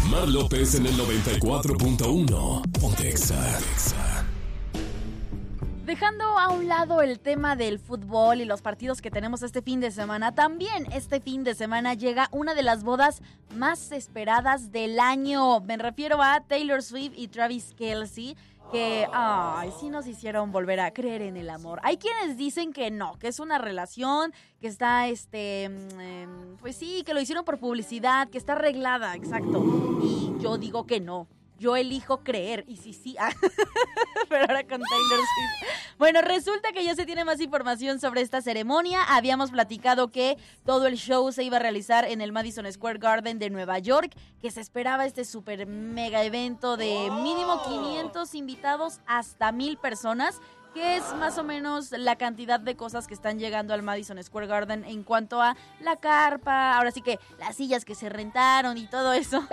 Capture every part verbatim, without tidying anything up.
Mar López en el noventa y cuatro punto uno. Ponte Exa. Dejando a un lado el tema del fútbol y los partidos que tenemos este fin de semana, también este fin de semana llega una de las bodas más esperadas del año. Me refiero a Taylor Swift y Travis Kelce, que, ay, sí nos hicieron volver a creer en el amor. Hay quienes dicen que no, que es una relación, que está, este, eh, pues sí, que lo hicieron por publicidad, que está arreglada, exacto. Y yo digo que no. Yo elijo creer, y sí, sí, pero ahora con Taylor Swift. Bueno, resulta que ya se tiene más información sobre esta ceremonia. Habíamos platicado que todo el show se iba a realizar en el Madison Square Garden de Nueva York, que se esperaba este super mega evento de mínimo quinientos invitados hasta mil personas, que es más o menos la cantidad de cosas que están llegando al Madison Square Garden en cuanto a la carpa, ahora sí que las sillas que se rentaron y todo eso.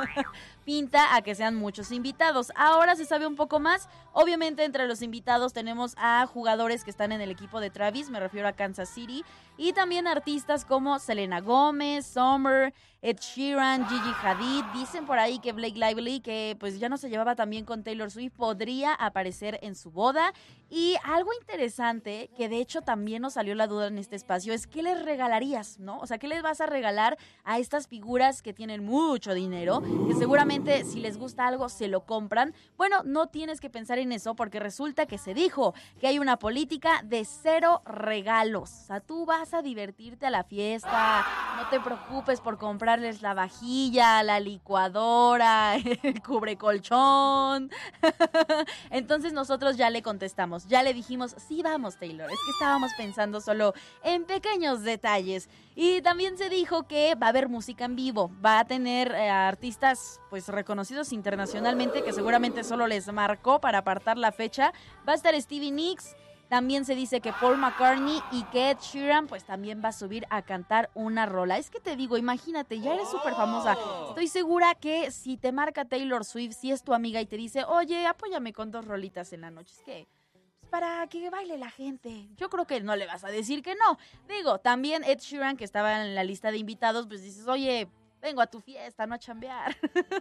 Pinta a que sean muchos invitados. Ahora se sabe un poco más. Obviamente entre los invitados tenemos a jugadores que están en el equipo de Travis, me refiero a Kansas City, y también artistas como Selena Gomez, Summer, Ed Sheeran, Gigi Hadid. Dicen por ahí que Blake Lively, que pues ya no se llevaba tan bien con Taylor Swift, podría aparecer en su boda. Y algo interesante, que de hecho también nos salió la duda en este espacio, es ¿qué les regalarías, no? O sea, ¿qué les vas a regalar a estas figuras que tienen mucho dinero, que seguramente si les gusta algo se lo compran? Bueno, no tienes que pensar en eso, porque resulta que se dijo que hay una política de cero regalos. O sea, tú vas a divertirte a la fiesta, no te preocupes por comprarles la vajilla, la licuadora, el cubrecolchón. Entonces nosotros ya le contestamos, ya le dijimos, sí vamos Taylor, es que estábamos pensando solo en pequeños detalles. Y también se dijo que va a haber música en vivo, va a tener eh, artistas pues reconocidos internacionalmente, que seguramente solo les marcó para apartar la fecha. Va a estar Stevie Nicks. También se dice que Paul McCartney y que Ed Sheeran pues también va a subir a cantar una rola. Es que te digo, imagínate, ya eres súper famosa. Estoy segura que si te marca Taylor Swift, si es tu amiga y te dice, oye, apóyame con dos rolitas en la noche, es que pues, para que baile la gente. Yo creo que no le vas a decir que no. Digo, también Ed Sheeran, que estaba en la lista de invitados, pues dices, oye, vengo a tu fiesta, no a chambear.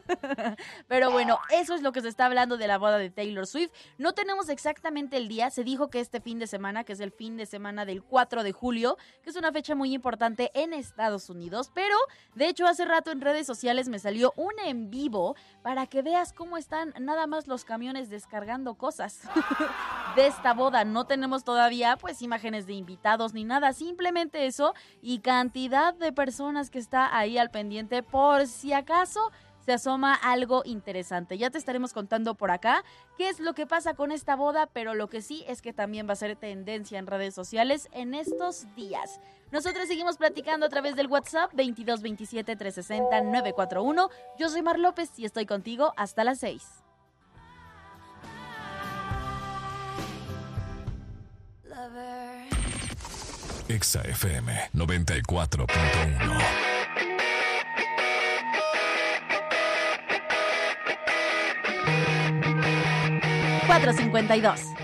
Pero bueno, eso es lo que se está hablando de la boda de Taylor Swift. No tenemos exactamente el día. Se dijo que este fin de semana, que es el fin de semana del cuatro de julio, que es una fecha muy importante en Estados Unidos. Pero, de hecho, hace rato en redes sociales me salió un en vivo para que veas cómo están nada más los camiones descargando cosas de esta boda. No tenemos todavía, pues, imágenes de invitados ni nada. Simplemente eso y cantidad de personas que está ahí al pendiente por si acaso se asoma algo interesante. Ya te estaremos contando por acá qué es lo que pasa con esta boda, pero lo que sí es que también va a ser tendencia en redes sociales en estos días. Nosotros seguimos platicando a través del WhatsApp veintidós veintisiete trescientos sesenta novecientos cuarenta y uno. Yo soy Mar López y estoy contigo hasta las seis. Exa F M noventa y cuatro punto uno. cuatro cincuenta y dos.